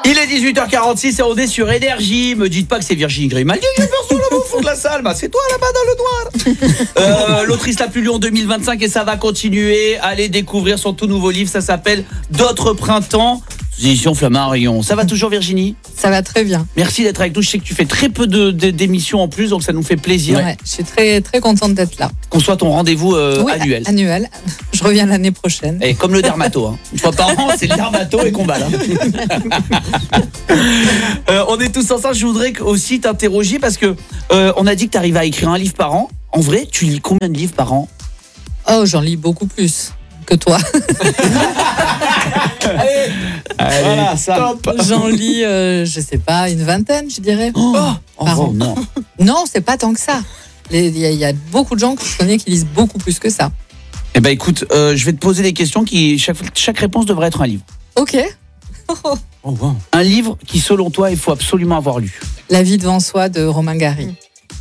Il est 18h46 et on est sur Énergie. Me dites pas que c'est Virginie Grimaldi. Il y a personne là-bas au fond de la salle. Bah, c'est toi là-bas dans le noir. L'autrice la plus lue en 2025 et ça va continuer. Allez découvrir son tout nouveau livre. Ça s'appelle D'autres printemps. Édition Flammarion. Ça va toujours Virginie ? Ça va très bien. Merci d'être avec nous. Je sais que tu fais très peu d'émissions en plus, donc ça nous fait plaisir. Ouais, je suis très, très contente d'être là. Qu'on soit ton rendez-vous annuel. Annuel. Je reviens l'année prochaine. Et comme le dermato. Hein. Une fois par an, c'est le dermato et qu'on balle. On est tous ensemble. Je voudrais aussi t'interroger parce que on a dit que tu arrives à écrire un livre par an. En vrai, tu lis combien de livres par an ? Oh, j'en lis beaucoup plus que toi. Allez, voilà, ça. J'en lis, je sais pas, une vingtaine, je dirais. Non. Non, c'est pas tant que ça. Il y a beaucoup de gens que je connais qui lisent beaucoup plus que ça. Eh ben écoute, je vais te poser des questions qui chaque réponse devrait être un livre. Ok. Un livre qui, selon toi, il faut absolument avoir lu. La vie devant soi de Romain Gary.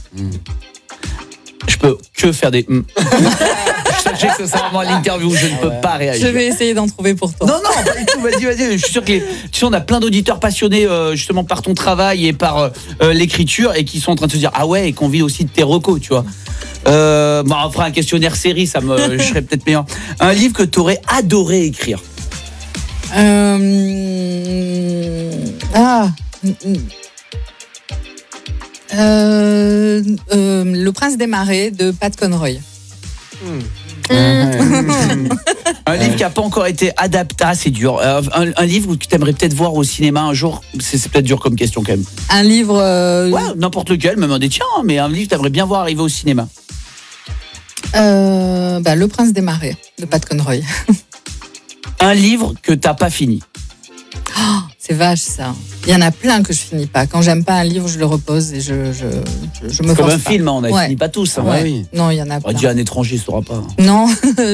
Je peux que faire des. Je sais que ça sera vraiment l'interview, je ne peux pas réagir. Je vais essayer d'en trouver pour toi. Non, pas du tout, vas-y. Je suis sûr que tu sais, on a plein d'auditeurs passionnés justement par ton travail et par l'écriture et qui sont en train de se dire ah ouais, et qu'on vit aussi de tes recos, tu vois. On fera un questionnaire série, je serais peut-être meilleur. Un livre que tu aurais adoré écrire. Le Prince des Marais de Pat Conroy. Un livre qui n'a pas encore été adapté, c'est dur. Un livre que tu aimerais peut-être voir au cinéma un jour, c'est peut-être dur comme question quand même. Un livre... Ouais, n'importe lequel, même un des tiens, mais un livre que tu aimerais bien voir arriver au cinéma. Le Prince des Marais de Pat Conroy. Un livre que tu n'as pas fini. Oh, c'est vache ça. Il y en a plein que je finis pas. Quand j'aime pas un livre, je le repose et je me force pas. Comme un film, on ne finit pas tous. Hein. Ouais. Oui. Non, il y en a plein. Dieu, un étranger, ça saura pas. Non.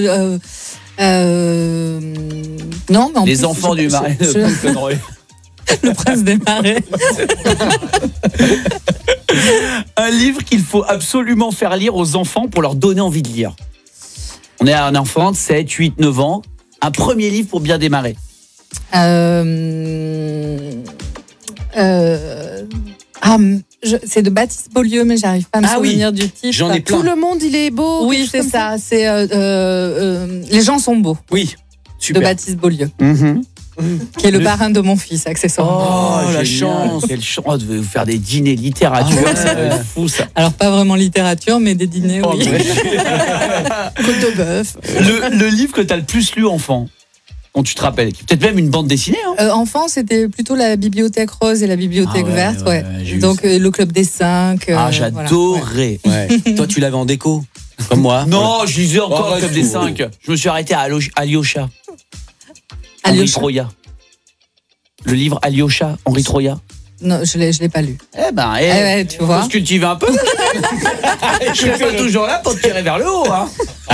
Non, mais en Les plus, enfants du Marais de Conroy. Le Prince des Marais. Un livre qu'il faut absolument faire lire aux enfants pour leur donner envie de lire. On est à un enfant de 7, 8, 9 ans. Un premier livre pour bien démarrer. C'est de Baptiste Beaulieu, mais j'arrive pas à me souvenir du titre. J'en ai plein. Tout le monde, il est beau. Oui, c'est ça. C'est Les gens sont beaux. Oui, super. De Baptiste Beaulieu. Qui est le parrain de mon fils, accessoirement. Oh, la chance. Quelle chance de faire des dîners littérature. Ça va être fou, ça. Alors, pas vraiment littérature, mais des dîners, oui. Côte de bœuf. Le livre que tu as le plus lu enfant, quand tu te rappelles, peut-être même une bande dessinée. Hein. Enfant, c'était plutôt la Bibliothèque Rose et la Bibliothèque Verte. Ouais. Donc, le Club des 5. J'adorais. Voilà. Ouais. Toi, tu l'avais en déco, comme moi. Non, je lisais encore le Club des 5. Je me suis arrêté à Alyosha. Henri Troya. Le livre Alyosha, Henri Troya. Non, je l'ai pas lu. Tu vois. Faut se cultiver un peu. Je serai pas toujours là pour te tirer vers le haut. Hein.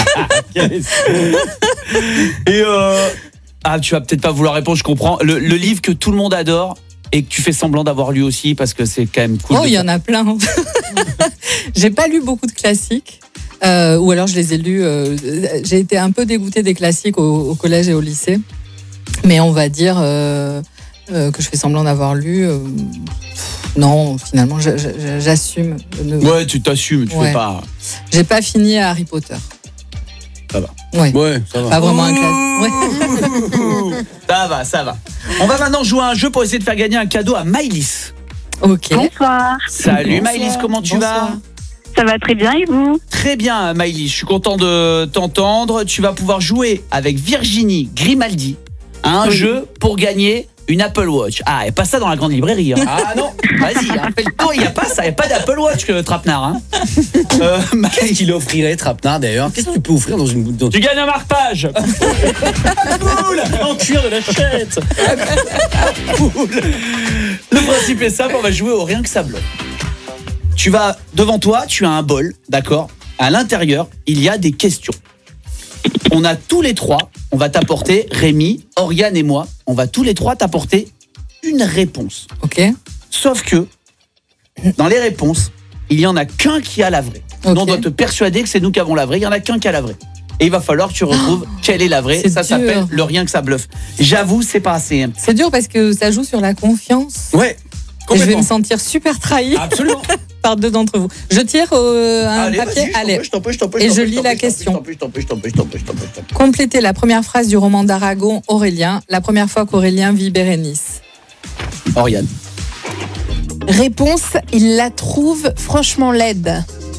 Et tu vas peut-être pas vouloir répondre, je comprends. Le livre que tout le monde adore et que tu fais semblant d'avoir lu aussi parce que c'est quand même cool. Oh, il y en a plein. J'ai pas lu beaucoup de classiques. Ou alors je les ai lus. J'ai été un peu dégoûtée des classiques au collège et au lycée. Mais on va dire que je fais semblant d'avoir lu. Non, finalement, j'assume. Ouais, tu t'assumes, tu fais pas. J'ai pas fini à Harry Potter. Ça va. Ouais, ça va. Pas vraiment un classique. Ouais. Ça va. On va maintenant jouer à un jeu pour essayer de faire gagner un cadeau à Maëlys. Ok. Bonsoir. Salut Maëlys, comment tu vas ? Ça va très bien et vous ? Très bien Maëlys, je suis content de t'entendre. Tu vas pouvoir jouer avec Virginie Grimaldi à un jeu pour gagner une Apple Watch. Ah, et pas ça dans la grande librairie. Hein. Ah non, vas-y, hein, fais le tour, il n'y a pas ça, il n'y a pas d'Apple Watch que Trapenard. Hein. Qu'est-ce qu'il offrirait Trapenard d'ailleurs ? Qu'est-ce que tu peux offrir dans une... Tu gagnes un marque-page. Boule en cuir de la chette. Boule. Le principe est simple, on va jouer au rien que ça bloque. Tu vas, devant toi, tu as un bol, d'accord ? À l'intérieur, il y a des questions. On a tous les trois, on va t'apporter, Rémi, Oriane et moi, on va tous les trois t'apporter une réponse. Ok. Sauf que, dans les réponses, il n'y en a qu'un qui a la vraie. Okay. On doit te persuader que c'est nous qui avons la vraie, il n'y en a qu'un qui a la vraie. Et il va falloir que tu retrouves quelle est la vraie. c'est Ça dur. s'appelle le rien que ça bluffe. J'avoue, c'est pas assez. C'est dur parce que ça joue sur la confiance. Ouais, Et je vais complètement. me sentir super trahi Absolument. par deux d'entre vous. Je tire un Allez, papier. vas-y, Allez. je t'en prie. Et je lis la question. Je t'en prie. Complétez la première phrase du roman d'Aragon, Aurélien. La première fois qu'Aurélien vit Bérénice. Oriane. Réponse, il la trouve franchement laide.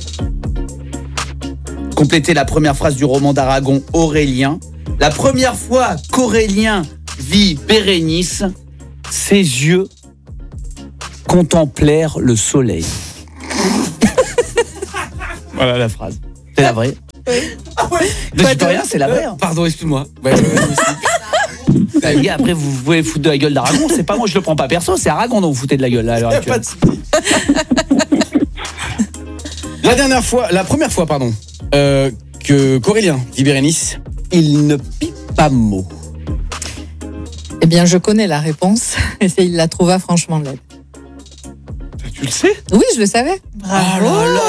Complétez la première phrase du roman d'Aragon, Aurélien. La première fois qu'Aurélien vit Bérénice, ses yeux contemplèrent le soleil. Voilà la phrase. C'est la vraie. Ne dis pas rien, c'est la vraie. hein. Pardon, excuse-moi. Bah, les gars, après, vous pouvez foutre de la gueule d'Aragon. C'est pas moi, je le prends pas perso. C'est Aragon dont vous foutez de la gueule là, à l'heure actuelle. La première fois, que qu'Aurélien dit Bérénice, il ne pie pas mot. Eh bien, je connais la réponse. Et il la trouva franchement laide. Tu le sais? Oui, je le savais. Bravo.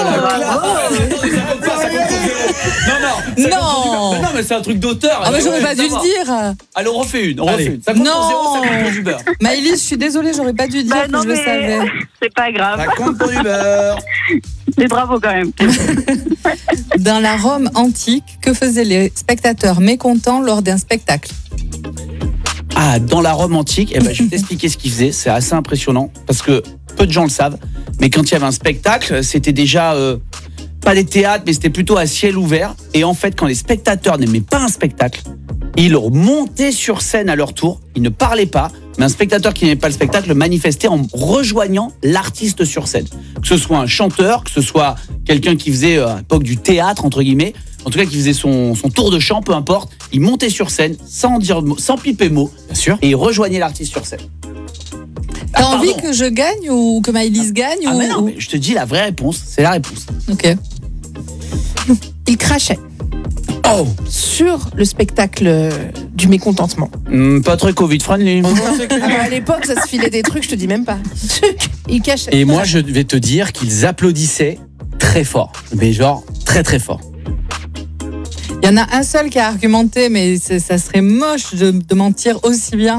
Non. Non, mais c'est un truc d'auteur. Ah, mais j'aurais pas dû le dire. Allez, on refait une. Allez. Ça compte Non. pour 0, ça compte pour du beurre. Maëlys, je suis désolée, j'aurais pas dû dire Bah, que non, je le mais savais. c'est pas grave. Ça compte pour du beurre. Mais bravo quand même. Dans la Rome antique, que faisaient les spectateurs mécontents lors d'un spectacle? Ah, dans la Rome antique, je vais t'expliquer ce qu'ils faisaient. C'est assez impressionnant parce que peu de gens le savent. Mais quand il y avait un spectacle, c'était déjà pas des théâtres, mais c'était plutôt à ciel ouvert. Et en fait, quand les spectateurs n'aimaient pas un spectacle, ils montaient sur scène à leur tour. Ils ne parlaient pas. Mais un spectateur qui n'aimait pas le spectacle manifestait en rejoignant l'artiste sur scène. Que ce soit un chanteur, que ce soit quelqu'un qui faisait à l'époque du théâtre, entre guillemets, en tout cas qui faisait son tour de chant, peu importe, il montait sur scène sans piper mot, Bien sûr. et il rejoignait l'artiste sur scène. T'as Ah, envie pardon. que je gagne ou que Maëlys gagne Ah ou... mais non, mais je te dis la vraie réponse, c'est la réponse. Ok. Il crachait Oh, sur le spectacle du mécontentement. Pas très Covid friendly. Ah bah, à l'époque, ça se filait des trucs, je te dis même pas. Il cachait. et moi je vais te dire qu'ils applaudissaient très fort. Mais genre très très fort. Il y en a un seul qui a argumenté, mais ça serait moche de mentir aussi bien.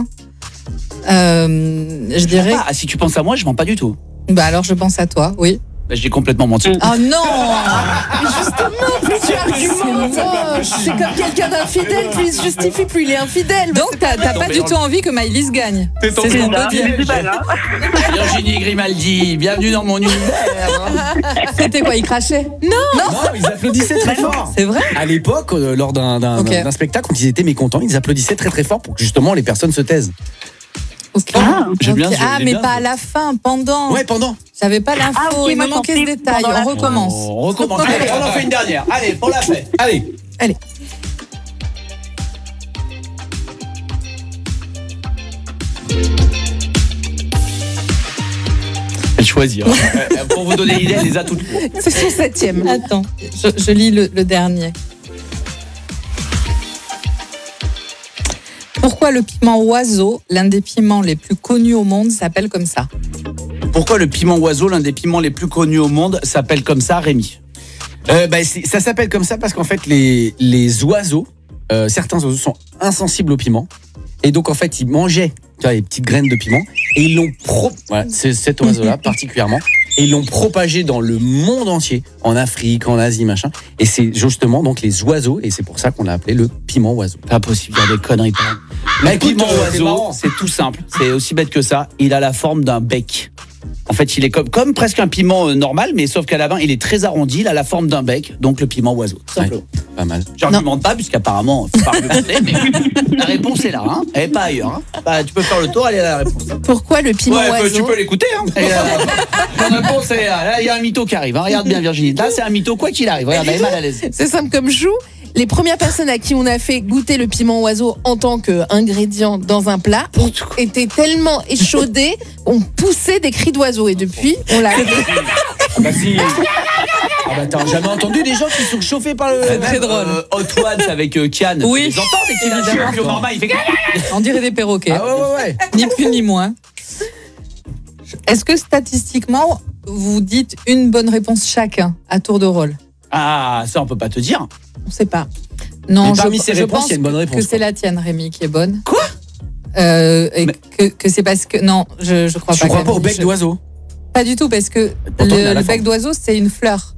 Je dirais. Ah, si tu penses à moi, je mens pas du tout. Bah alors je pense à toi, oui. Bah, j'ai complètement menti. Oh non. Mais justement, plus tu argumentes, c'est comme quelqu'un d'infidèle, plus il se justifie, plus il est infidèle. Donc t'as pas du tout envie que Maëlys gagne. C'est ce qu'on C'est peut ça, dire. c'est pas grave. Virginie Grimaldi, bienvenue dans mon univers. C'était quoi, il crachait? Non, ils applaudissaient très fort. C'est vrai? À l'époque, lors d'un Ok. spectacle, quand ils étaient mécontents, ils applaudissaient très très fort pour que justement les personnes se taisent. Ok. J'ai bien- Ok. j'ai Ah, mais bien- pas à la fin, pendant. Ouais, pendant. J'avais pas l'info, Ah, ok, il moi, me je manquait ce pensais détail. pendant la On fin. recommence. On recommence. Allez, on en fait une dernière. Allez, pour la fête. Allez. Elle choisit. Pour vous donner l'idée, elle les a toutes. C'est son 7e. Attends, je lis le dernier. Pourquoi le piment oiseau, l'un des piments les plus connus au monde, s'appelle comme ça? Pourquoi le piment oiseau, l'un des piments les plus connus au monde, s'appelle comme ça, Rémi? Ça s'appelle comme ça parce qu'en fait les oiseaux, certains oiseaux sont insensibles au piment et donc en fait ils mangeaient les petites graines de piment et ils l'ont voilà, c'est cet oiseau-là particulièrement et ils l'ont propagé dans le monde entier, en Afrique, en Asie, machin. Et c'est justement donc les oiseaux et c'est pour ça qu'on l'a appelé le piment oiseau. Pas possible, il y a des conneries. Le écoute, piment c'est oiseau, marrant. c'est tout simple. C'est aussi bête que ça. Il a la forme d'un bec. En fait, il est comme presque un piment normal, mais sauf qu'à l'avant, il est très arrondi. Il a la forme d'un bec, donc le piment oiseau. Tout simplement. Pas mal. J'argumente pas, puisqu'apparemment, il faut pas argumenter, mais la réponse est là. Hein. Elle n'est pas ailleurs. Hein. Bah, tu peux faire le tour, elle est là, la réponse. Pourquoi le piment Ouais, tu oiseau peux l'écouter. Hein. Et, la réponse est là. Là, il y a un mytho qui arrive. Hein. Regarde bien, Virginie. Là, c'est un mytho, quoi qu'il arrive. Regarde, elle est mal à l'aise. C'est simple comme chou. Les premières personnes à qui on a fait goûter le piment oiseau en tant qu'ingrédient dans un plat étaient tellement échaudés, on poussait des cris d'oiseaux. Et depuis, on l'a. Ah bah si. Ah bah t'as jamais entendu des gens qui sont chauffés par le. C'est très drôle. Hot Ones avec Kian. Oui. Tu les entends, mais qu'il a un cheveu normal. Il fait. On dirait des perroquets. Ah ouais. Ni plus ni moins. Est-ce que statistiquement, vous dites une bonne réponse chacun à tour de rôle? Ah, ça, on peut pas te dire. On sait pas. Non, Et parmi ces je réponses, pense il y a une bonne que réponse, c'est la tienne, Rémi, qui est bonne. Quoi Et Mais- que c'est parce que. Non, je crois Tu pas. crois pas au Camille, bec d'oiseau? Pas du tout, parce que Pourtant, on est à la le bec fin. d'oiseau, c'est une fleur.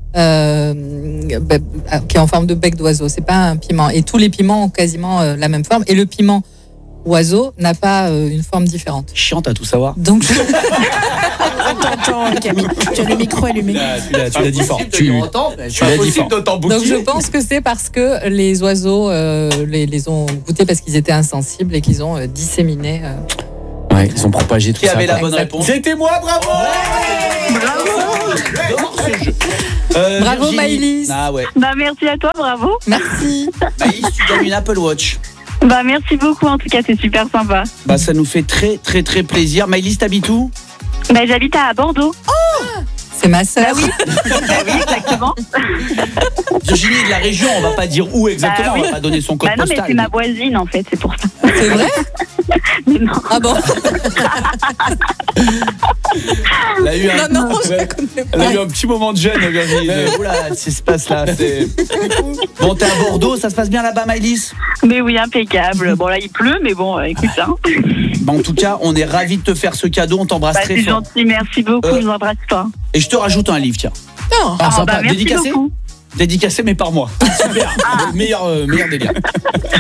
Qui est en forme de bec d'oiseau. C'est pas un piment. Et tous les piments ont quasiment la même forme. Et le piment oiseau n'a pas une forme différente. Chiante à tout savoir. Donc, Attends, Camille, tu as le micro allumé. Tu l'as dit fort. Tu l'as dit fort. donc je pense que c'est parce que les oiseaux les ont goûtés parce qu'ils étaient insensibles et qu'ils ont disséminé. Ouais, ils ont propagé tout Qui ça. avait la quoi. bonne réponse? C'était moi, bravo. J'adore ce jeu. Bravo, Virginie. Maëlys. Ah ouais. Bah, merci à toi, bravo. Merci. Maïs, tu gagnes une Apple Watch. Bah, merci beaucoup, en tout cas, c'est super sympa. Bah ça nous fait très très très plaisir. Maïlis, t'habites où? Bah, j'habite à Bordeaux. C'est ma sœur. Bah oui, exactement. Virginie de la région, on va pas dire où exactement, Bah oui. on va pas donner son code Bah non, mais postal. c'est ma voisine, en fait, c'est pour ça. C'est vrai? Mais non. Ah bon? Elle a eu un, Non, je ouais, ne connais elle a eu pas. un petit moment de gêne, Virginie. Oula, qu'est-ce qui se passe là? Bon, t'es à Bordeaux, ça se passe bien là-bas, Maëlys? Mais oui, impeccable. Bon, là, il pleut, mais bon, écoute, hein. Bah, en tout cas, on est ravis de te faire ce cadeau, on t'embrasse Bah, très c'est fort. gentil, merci beaucoup, je vous embrasse pas. Et je te rajoute un livre, tiens. Non. Ah, Ah, sympa. bah, merci Dédicacé? beaucoup. Dédicacé, mais par moi. Super, meilleur délire.